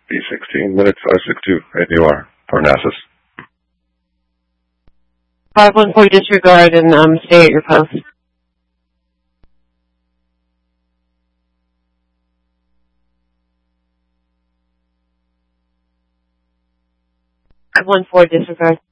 B16 minutes 562, and you are Parnassus. 514 disregard and stay at your post. 514 disregard.